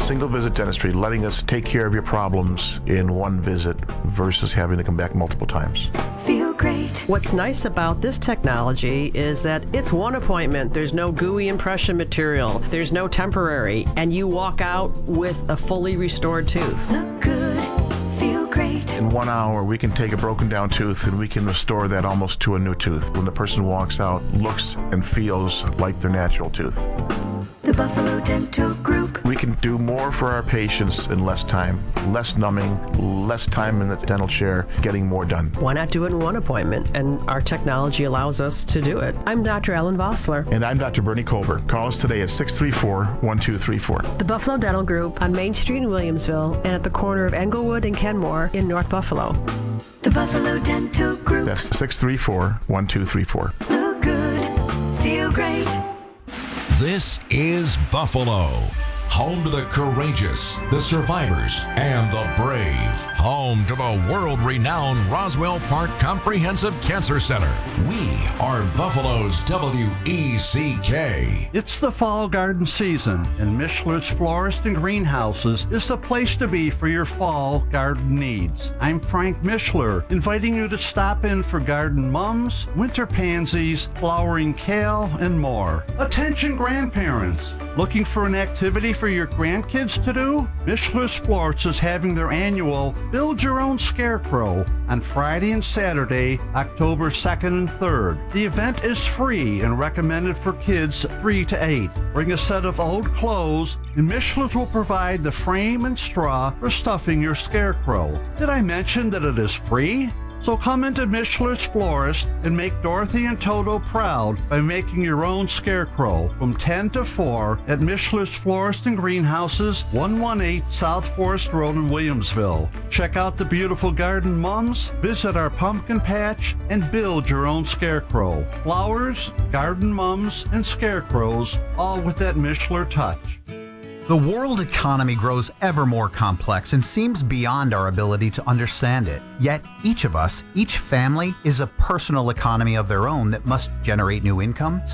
Single visit dentistry, letting us take care of your problems in one visit versus having to come back multiple times. Feel great. What's nice about this technology is that it's one appointment. There's no gooey impression material. There's no temporary. And you walk out with a fully restored tooth. Look good. Feel great. In 1 hour, we can take a broken down tooth and we can restore that almost to a new tooth. When the person walks out, looks and feels like their natural tooth. The Buffalo Dental Group. We can do more for our patients in less time, less numbing, less time in the dental chair, getting more done. Why not do it in one appointment? And our technology allows us to do it. I'm Dr. Ellen Vossler. And I'm Dr. Bernie Colbert. Call us today at 634-1234. The Buffalo Dental Group on Main Street in Williamsville and at the corner of Englewood and Kenmore in North Buffalo. The Buffalo Dental Group. That's 634-1234. Look good. Feel great. This is Buffalo, home to the courageous, the survivors, and the brave. Home to the world-renowned Roswell Park Comprehensive Cancer Center. We are Buffalo's WECK. It's the fall garden season, and Mishler's Florist and Greenhouses is the place to be for your fall garden needs. I'm Frank Mishler, inviting you to stop in for garden mums, winter pansies, flowering kale, and more. Attention grandparents! Looking for an activity for your grandkids to do? Mishler's Florist is having their annual Build Your Own Scarecrow on Friday and Saturday, October 2nd and 3rd. The event is free and recommended for kids 3 to 8. Bring a set of old clothes, and Mishler's will provide the frame and straw for stuffing your scarecrow. Did I mention that it is free? So come into Mishler's Florist and make Dorothy and Toto proud by making your own scarecrow from 10 to 4 at Mishler's Florist and Greenhouses, 118 South Forest Road in Williamsville. Check out the beautiful garden mums, visit our pumpkin patch, and build your own scarecrow. Flowers, garden mums, and scarecrows, all with that Mishler touch. The world economy grows ever more complex and seems beyond our ability to understand it. Yet each of us, each family, is a personal economy of their own that must generate new income,